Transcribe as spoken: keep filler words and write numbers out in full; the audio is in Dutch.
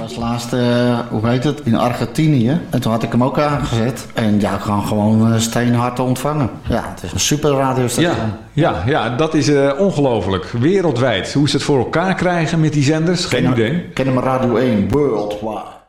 als laatste, uh, hoe heet het, in Argentinië. En toen had ik hem ook aangezet. En ja, ik kan gewoon uh, steenhard ontvangen. Ja, het is een super radiostation. Ja, ja, ja, dat is uh, ongelooflijk. Wereldwijd. Hoe ze het voor elkaar krijgen met die zenders? Geen Ken idee. Ken hem Radio één, worldwide.